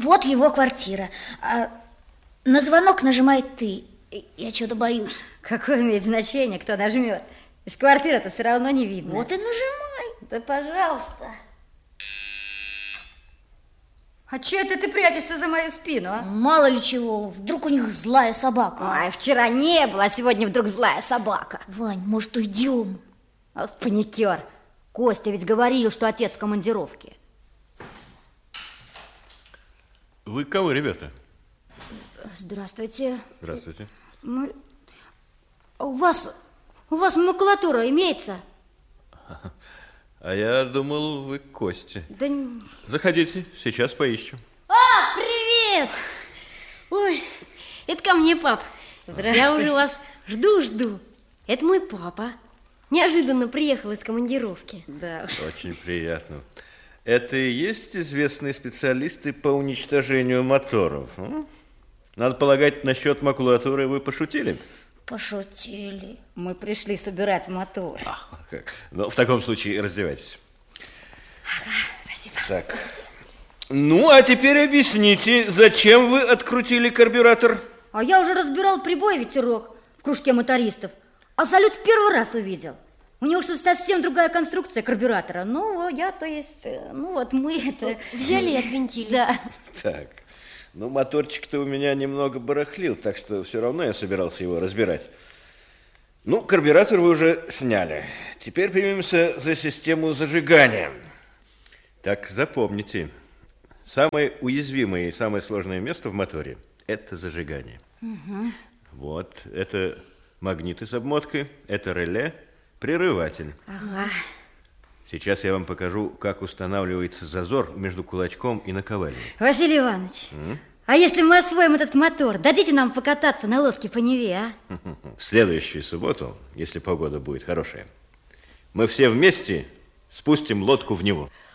Вот его квартира. На звонок нажимает ты. Я что-то боюсь. Какое имеет значение, кто нажмет? Из квартиры-то все равно не видно. Вот и нажимай. Да пожалуйста. А че это ты прячешься за мою спину, а? Мало ли чего, вдруг у них злая собака. Ой, вчера не было, а сегодня вдруг злая собака. Вань, может, уйдем? Вот паникер. Костя ведь говорил, что отец в командировке. Вы кого, ребята? Здравствуйте. Здравствуйте. Мы... У вас макулатура имеется? А я думал, вы Костя. Да... Заходите, сейчас поищем. А, привет! Ой, это ко мне, пап. Здравствуй. Я уже вас жду. Это мой папа. Неожиданно приехал из командировки. Да уж. Очень приятно. Это и есть известные специалисты по уничтожению моторов? Надо полагать, насчет макулатуры вы пошутили? Пошутили. Мы пришли собирать мотор. Как? Ну, в таком случае раздевайтесь. Ага, спасибо. Так. Ну, а теперь объясните, зачем вы открутили карбюратор? А я уже разбирал прибой ветерок в кружке мотористов. А салют в первый раз увидел. У него что совсем другая конструкция карбюратора. Ну, я, то есть, мы это... Взяли и отвинтили. Да. Так. Ну, моторчик-то у меня немного барахлил, так что все равно я собирался его разбирать. Ну, карбюратор вы уже сняли. Теперь примемся за систему зажигания. Так, запомните, самое уязвимое и самое сложное место в моторе – это зажигание. Угу. Вот, это магниты с обмоткой, это реле, прерыватель. Ага. Сейчас я вам покажу, как устанавливается зазор между кулачком и наковальней. Василий Иванович, а если мы освоим этот мотор, дадите нам покататься на лодке по Неве, а? В следующую субботу, если погода будет хорошая, мы все вместе спустим лодку в Неву.